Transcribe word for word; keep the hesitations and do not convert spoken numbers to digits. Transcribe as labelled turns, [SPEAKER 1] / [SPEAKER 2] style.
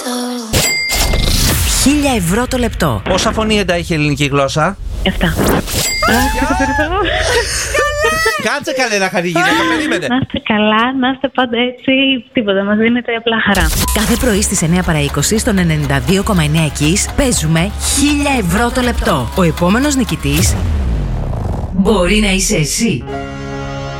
[SPEAKER 1] Χίλια ευρώ το λεπτό.
[SPEAKER 2] Πόσα φωνήεντα έχει η ελληνική γλώσσα?
[SPEAKER 3] Εφτά.
[SPEAKER 2] Κάτσε καλέ να χαρεί γυναίκα, περίμενε.
[SPEAKER 3] Να είστε καλά, να είστε πάντα έτσι. Τίποτα, μας δίνετε απλά χαρά.
[SPEAKER 1] Κάθε πρωί στις εννιά παρά είκοσι στον ενενήντα δύο κόμμα εννιά Kiss παίζουμε χίλια ευρώ το λεπτό. Ο επόμενος νικητής μπορεί να είσαι εσύ.